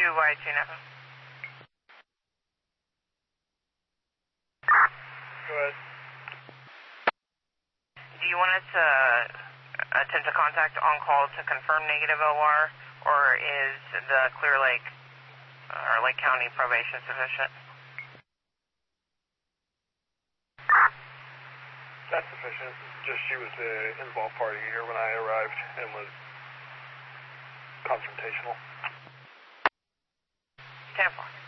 Y29. Go ahead. Do you want us to attempt to contact on-call to confirm negative OR, or is the Clear Lake or Lake County probation sufficient? That's sufficient. Just she was the involved party here when I arrived and was confrontational. 10-4.